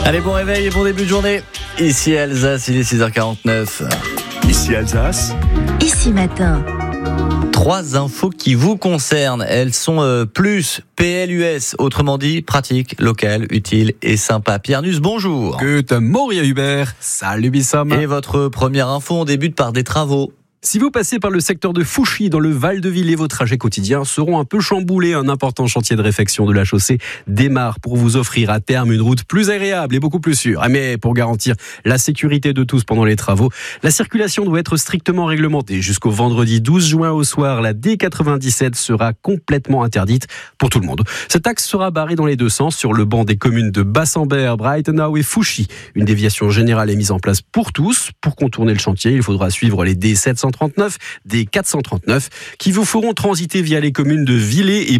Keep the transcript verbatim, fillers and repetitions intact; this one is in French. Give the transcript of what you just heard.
Allez, bon réveil et bon début de journée. Ici Alsace, il est six heures quarante-neuf. Ici Alsace. Ici matin. Trois infos qui vous concernent. Elles sont euh, plus P L U S, autrement dit pratique, locale, utile et sympa. Pierre Nuss, bonjour. Guten Morgen Hubert. Salut Bissam. Et votre première info, on débute par des travaux. Si vous passez par le secteur de Fouchy dans le Val-de-Villers, vos trajets quotidiens seront un peu chamboulés. Un important chantier de réfection de la chaussée démarre pour vous offrir à terme une route plus agréable et beaucoup plus sûre. Mais pour garantir la sécurité de tous pendant les travaux, la circulation doit être strictement réglementée. Jusqu'au vendredi douze juin au soir, la D quatre-vingt-dix-sept sera complètement interdite pour tout le monde. Cet axe sera barré dans les deux sens sur le banc des communes de Bassambert, Breitenau et Fouchy. Une déviation générale est mise en place pour tous. Pour contourner le chantier, il faudra suivre les D sept cent trente-neuf, D quatre cent trente-neuf qui vous feront transiter via les communes de Villers et